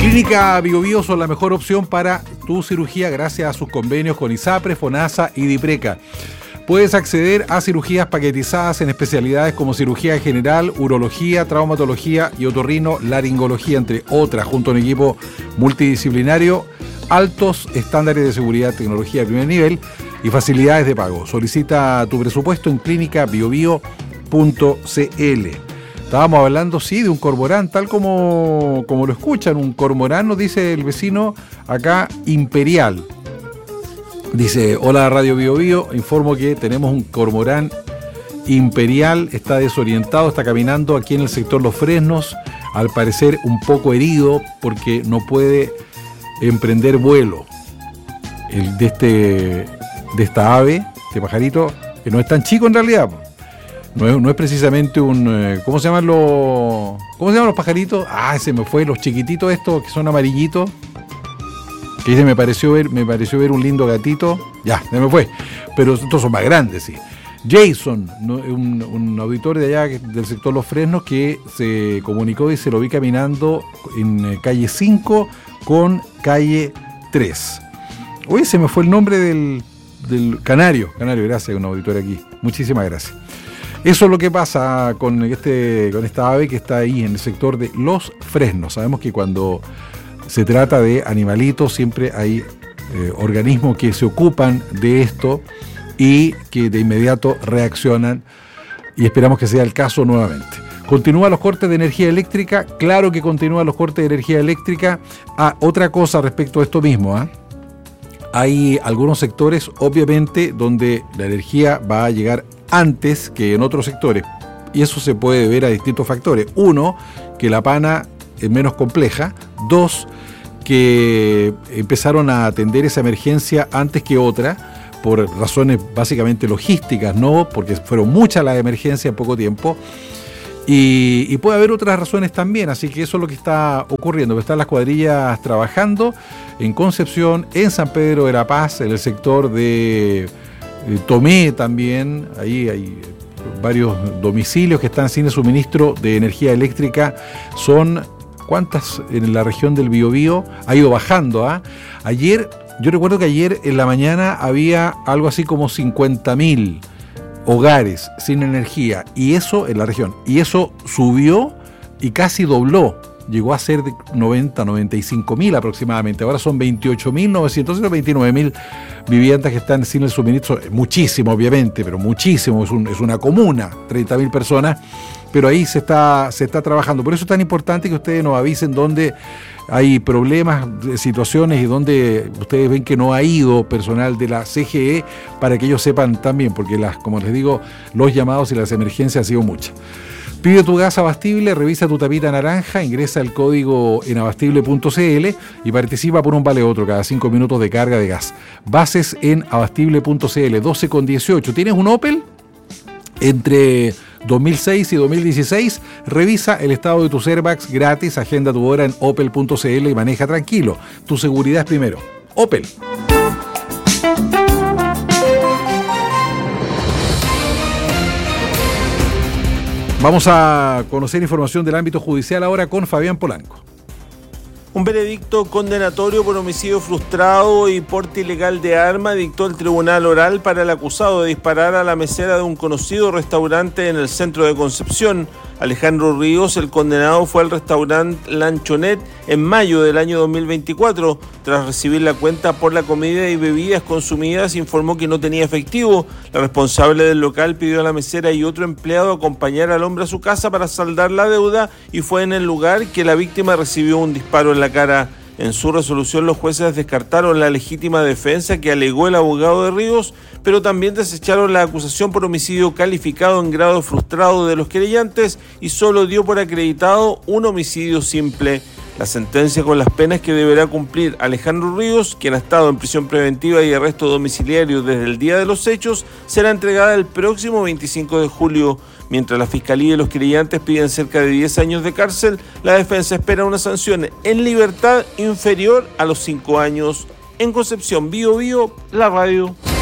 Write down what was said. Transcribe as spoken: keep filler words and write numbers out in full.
Clínica Bio Bio son la mejor opción para tu cirugía gracias a sus convenios con ISAPRE, FONASA y DIPRECA. Puedes acceder a cirugías paquetizadas en especialidades como cirugía general, urología, traumatología y otorrino-laringología, entre otras, junto a un equipo multidisciplinario, altos estándares de seguridad, tecnología de primer nivel y facilidades de pago. Solicita tu presupuesto en clínica bio bio punto c l. Estábamos hablando, sí, de un cormorán, tal como, como lo escuchan, un cormorán, nos dice el vecino acá, imperial. Dice, hola Radio Bio Bio, informo que tenemos un cormorán imperial, está desorientado, está caminando aquí en el sector Los Fresnos, al parecer un poco herido porque no puede emprender vuelo. El de este de esta ave, este pajarito, que no es tan chico en realidad. No es, no es precisamente un... ¿Cómo se llaman los... ¿Cómo se llaman los pajaritos? Ah, se me fue, los chiquititos estos que son amarillitos. Que dice, me pareció ver, me pareció ver un lindo gatito. Ya, se me fue. Pero estos son más grandes, sí. Jason, un, un auditor de allá del sector Los Fresnos, que se comunicó y se lo vi caminando en calle cinco con calle tres. Uy, se me fue el nombre del, del Canario. Canario, gracias, un auditor aquí. Muchísimas gracias. Eso es lo que pasa con, este, con esta ave que está ahí en el sector de Los Fresnos. Sabemos que cuando se trata de animalitos siempre hay eh, organismos que se ocupan de esto y que de inmediato reaccionan, y esperamos que sea el caso nuevamente. ¿Continúan los cortes de energía eléctrica? Claro que continúan los cortes de energía eléctrica. Ah, otra cosa respecto a esto mismo, ¿eh? Hay algunos sectores, obviamente, donde la energía va a llegar antes que en otros sectores, y eso se puede ver a distintos factores. Uno, que la pana es menos compleja. Dos, que empezaron a atender esa emergencia antes que otra, por razones básicamente logísticas, no porque fueron muchas las emergencias en poco tiempo. Y, y puede haber otras razones también, así que eso es lo que está ocurriendo. Están las cuadrillas trabajando en Concepción, en San Pedro de la Paz, en el sector de eh, Tomé también. Ahí hay varios domicilios que están sin el suministro de energía eléctrica. Son, ¿cuántas en la región del Biobío? Ha ido bajando. ¿eh? Ayer, yo recuerdo que ayer en la mañana había algo así como cincuenta mil hogares sin energía, y eso en la región, y eso subió y casi dobló, llegó a ser de noventa, noventa y cinco mil aproximadamente. Ahora son veintiocho mil novecientos, veintinueve mil viviendas que están sin el suministro. Muchísimo, obviamente, pero muchísimo, es, un, es una comuna, treinta mil personas, pero ahí se está, se está trabajando. Por eso es tan importante que ustedes nos avisen dónde hay problemas, situaciones, y donde ustedes ven que no ha ido personal de la C G E, para que ellos sepan también, porque las, como les digo, los llamados y las emergencias han sido muchas. Pide tu gas Abastible, revisa tu tapita naranja, ingresa el código en abastible punto c l y participa por un vale otro cada cinco minutos de carga de gas. Bases en abastible punto c l, doce con dieciocho. ¿Tienes un Opel? Entre dos mil seis y dos mil dieciséis, revisa el estado de tus airbags gratis, agenda tu hora en opel punto c l y maneja tranquilo. Tu seguridad es primero. Opel. Vamos a conocer información del ámbito judicial ahora con Fabián Polanco. Un veredicto condenatorio por homicidio frustrado y porte ilegal de arma dictó el tribunal oral para el acusado de disparar a la mesera de un conocido restaurante en el centro de Concepción. Alejandro Ríos, el condenado, fue al restaurante Lanchonet en mayo del año dos mil veinticuatro. Tras recibir la cuenta por la comida y bebidas consumidas, informó que no tenía efectivo. La responsable del local pidió a la mesera y otro empleado acompañar al hombre a su casa para saldar la deuda, y fue en el lugar que la víctima recibió un disparo en la cara. En su resolución, los jueces descartaron la legítima defensa que alegó el abogado de Ríos, pero también desecharon la acusación por homicidio calificado en grado frustrado de los querellantes y solo dio por acreditado un homicidio simple. La sentencia, con las penas que deberá cumplir Alejandro Ríos, quien ha estado en prisión preventiva y arresto domiciliario desde el día de los hechos, será entregada el próximo veinticinco de julio. Mientras la Fiscalía y los querellantes piden cerca de diez años de cárcel, la defensa espera una sanción en libertad inferior a los cinco años. En Concepción, Bio Bio, la radio.